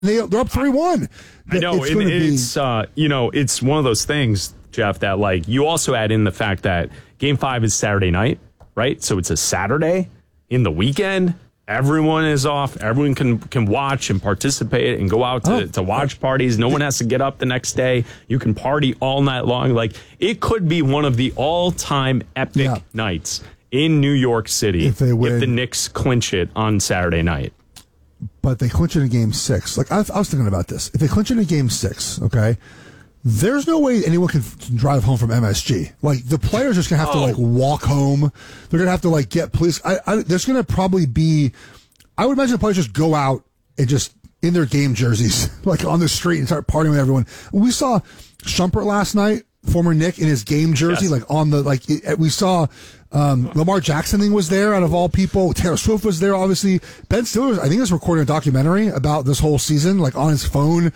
they're up 3-1. I know, it's one of those things, Jeff, that like you also add in the fact that Game 5 is Saturday night, right? So it's a Saturday in the weekend. Everyone is off. Everyone can watch and participate and go out to watch parties. No one has to get up the next day. You can party all night long. Like, it could be one of the all-time epic nights in New York City if the Knicks clinch it on Saturday night. But they clinch it in Game 6. Like, I was thinking about this. If they clinch it in Game 6, okay, there's no way anyone can drive home from MSG. Like, the players are just going to have to, like, walk home. They're going to have to, like, get police. There's going to probably be, I would imagine the players just go out and just, in their game jerseys, like, on the street and start partying with everyone. We saw Shumpert last night, former Knick, in his game jersey, like, on the, like, we saw Lamar Jackson thing was there, out of all people. Taylor Swift was there, obviously. Ben Stiller, I think, is recording a documentary about this whole season, like, on his phone.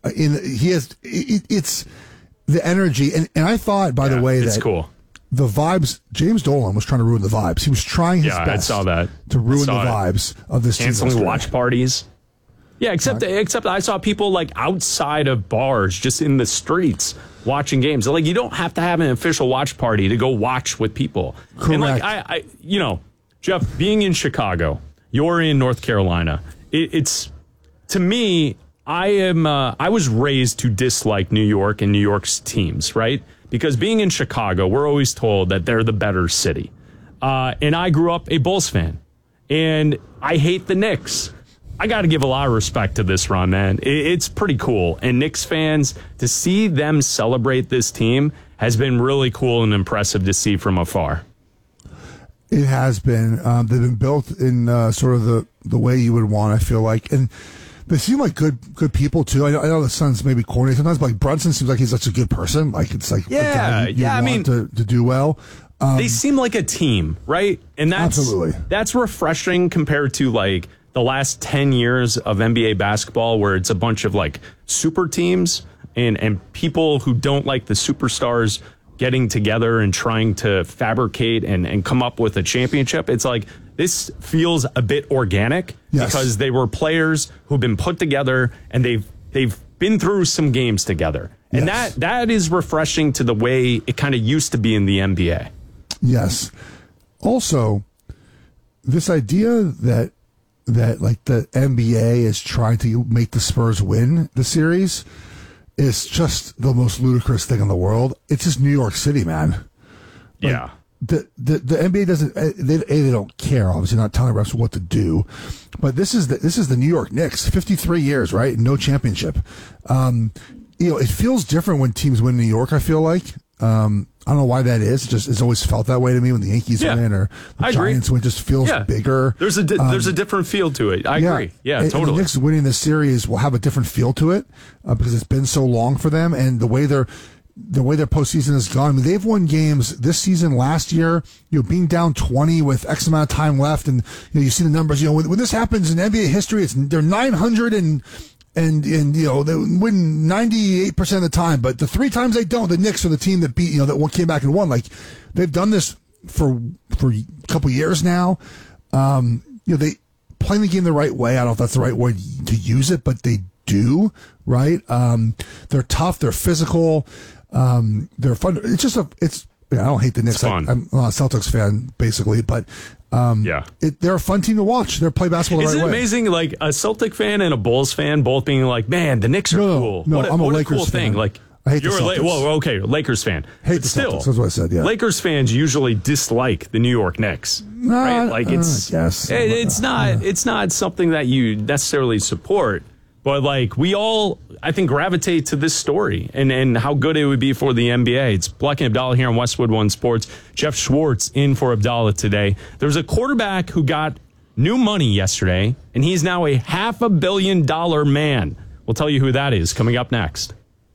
It's the energy, and I thought, by the way, that cool. The vibes. James Dolan was trying to ruin the vibes. He was trying his best. I saw that to ruin the vibes of this season. Canceling watch parties. Yeah, except I saw people like outside of bars, just in the streets watching games. Like, you don't have to have an official watch party to go watch with people. Correct. And like Jeff, being in Chicago, you're in North Carolina. It's to me. I was raised to dislike New York and New York's teams, right? Because being in Chicago, we're always told that they're the better city. And I grew up a Bulls fan. And I hate the Knicks. I got to give a lot of respect to this run, man. It's pretty cool. And Knicks fans, to see them celebrate this team has been really cool and impressive to see from afar. It has been. They've been built in sort of the way you would want, I feel like. And they seem like good people too. I know the Suns maybe corny sometimes, but like Brunson seems like he's such a good person. Like, it's like I mean, to do well. They seem like a team, right? And that's refreshing compared to like the last 10 years of NBA basketball, where it's a bunch of like super teams and people who don't like the superstars getting together and trying to fabricate and come up with a championship. It's like, this feels a bit organic because they were players who've been put together and they've been through some games together. And that is refreshing to the way it kind of used to be in the NBA. Yes. Also, this idea that like the NBA is trying to make the Spurs win the series is just the most ludicrous thing in the world. It's just New York City, man. Like, the NBA doesn't. They don't care. Obviously, not telling refs what to do. But this is the New York Knicks. 53 years, right? No championship. It feels different when teams win in New York. I feel like. I don't know why that is. It's always felt that way to me when the Yankees win or the Giants win. It just feels bigger. There's a different feel to it. I agree. Yeah, totally. And the Knicks winning the series will have a different feel to it because it's been so long for them, and the way their postseason has gone. I mean, they've won games this season, last year, being down 20 with X amount of time left, and you see the numbers. When this happens in NBA history, they're 900 and they win 98% of the time, but the 3 times they don't, the Knicks are the team that beat, that came back and won. Like, they've done this for a couple years now. They playing the game the right way. I don't know if that's the right way to use it, but they do, right? They're tough, they're physical, they're fun. I don't hate the Knicks. I'm a Celtics fan, basically, but they're a fun team to watch. They're play basketball the right way. Isn't it amazing, like a Celtic fan and a Bulls fan both being like, man, the Knicks are cool. No, I'm a Lakers cool fan. Thing. Like, I hate the Celtics. Lakers fan. Hate the Celtics, that's what I said, yeah. Lakers fans usually dislike the New York Knicks, right? Like, it's not something that you necessarily support. But, like, we all, I think, gravitate to this story and how good it would be for the NBA. It's Black and Abdallah here on Westwood One Sports. Jeff Schwartz in for Abdallah today. There's a quarterback who got new money yesterday, and he's now a $500 million man. We'll tell you who that is coming up next.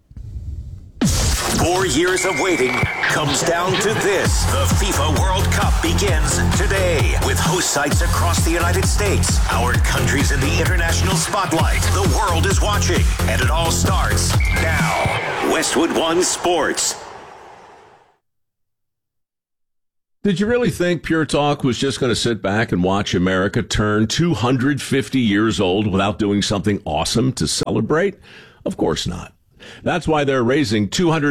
4 years of waiting comes down to this. The FIFA World Cup begins today with host sites across the United States. Our country's in the international spotlight. The world is watching, and it all starts now. Westwood One Sports. Did you really think Pure Talk was just going to sit back and watch America turn 250 years old without doing something awesome to celebrate? Of course not. That's why they're raising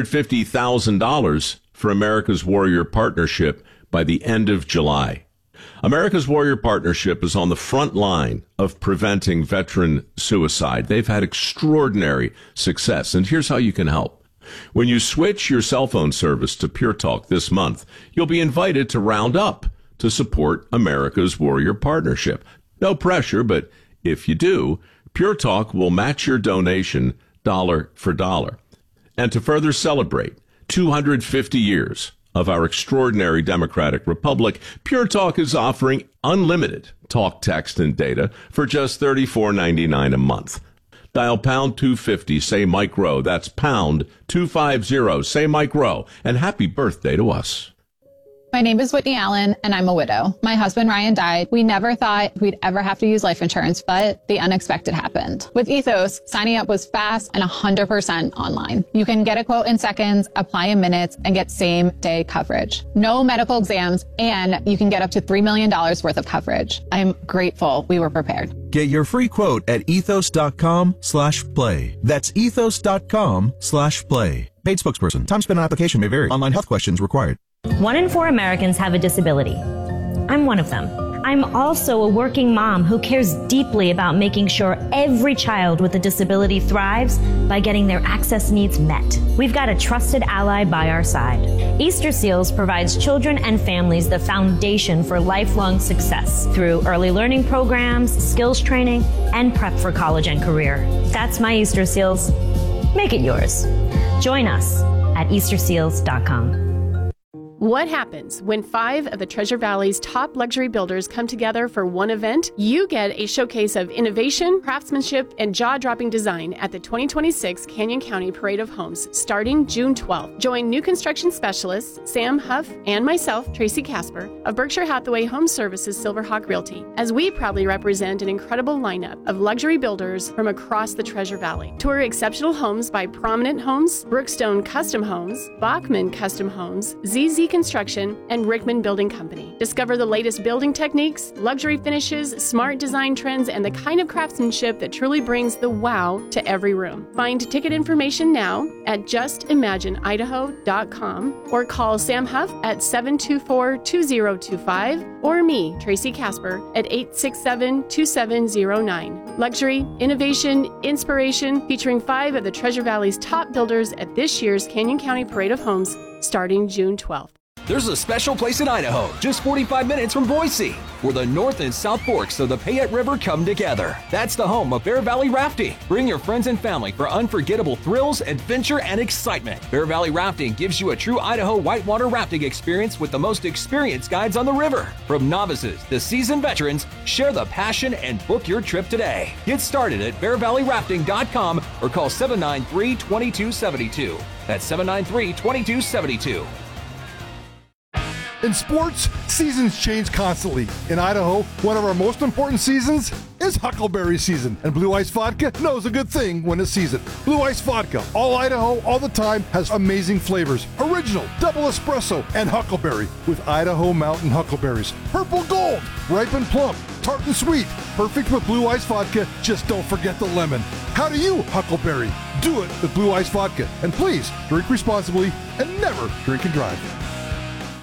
$250,000 for America's Warrior Partnership by the end of July. America's Warrior Partnership is on the front line of preventing veteran suicide. They've had extraordinary success, and here's how you can help. When you switch your cell phone service to Pure Talk this month, you'll be invited to round up to support America's Warrior Partnership. No pressure, but if you do, Pure Talk will match your donation dollar for dollar. And to further celebrate 250 years of our extraordinary democratic republic, Pure Talk is offering unlimited talk, text, and data for just $34.99 a month. Dial pound 250, say Mike Rowe. That's pound 250, say Mike Rowe. And happy birthday to us. My name is Whitney Allen, and I'm a widow. My husband, Ryan, died. We never thought we'd ever have to use life insurance, but the unexpected happened. With Ethos, signing up was fast and 100% online. You can get a quote in seconds, apply in minutes, and get same-day coverage. No medical exams, and you can get up to $3 million worth of coverage. I'm grateful we were prepared. Get your free quote at ethos.com/play. That's ethos.com/play. Paid spokesperson. Time spent on application may vary. Online health questions required. 1 in 4 Americans have a disability. I'm one of them. I'm also a working mom who cares deeply about making sure every child with a disability thrives by getting their access needs met. We've got a trusted ally by our side. Easter Seals provides children and families the foundation for lifelong success through early learning programs, skills training, and prep for college and career. That's my Easter Seals. Make it yours. Join us at easterseals.com. What happens when 5 of the Treasure Valley's top luxury builders come together for one event? You get a showcase of innovation, craftsmanship, and jaw-dropping design at the 2026 Canyon County Parade of Homes starting June 12th. Join new construction specialists Sam Huff and myself, Tracy Casper, of Berkshire Hathaway Home Services Silverhawk Realty, as we proudly represent an incredible lineup of luxury builders from across the Treasure Valley. Tour exceptional homes by Prominent Homes, Brookstone Custom Homes, Bachman Custom Homes, ZZ Construction, and Rickman Building Company. Discover the latest building techniques, luxury finishes, smart design trends, and the kind of craftsmanship that truly brings the wow to every room. Find ticket information now at justimagineidaho.com or call Sam Huff at 724-2025 or me, Tracy Casper, at 867-2709. Luxury, innovation, inspiration, featuring 5 of the Treasure Valley's top builders at this year's Canyon County Parade of Homes starting June 12th. There's a special place in Idaho, just 45 minutes from Boise, where the North and South Forks of the Payette River come together. That's the home of Bear Valley Rafting. Bring your friends and family for unforgettable thrills, adventure, and excitement. Bear Valley Rafting gives you a true Idaho whitewater rafting experience with the most experienced guides on the river. From novices to seasoned veterans, share the passion and book your trip today. Get started at bearvalleyrafting.com or call 793-2272. That's 793-2272. In sports, seasons change constantly. In Idaho, one of our most important seasons is Huckleberry season, and Blue Ice Vodka knows a good thing when it's season. Blue Ice Vodka, all Idaho, all the time, has amazing flavors. Original, double espresso, and Huckleberry with Idaho Mountain Huckleberries. Purple Gold, ripe and plump, tart and sweet. Perfect with Blue Ice Vodka, just don't forget the lemon. How do you Huckleberry? Do it with Blue Ice Vodka. And please, drink responsibly and never drink and drive.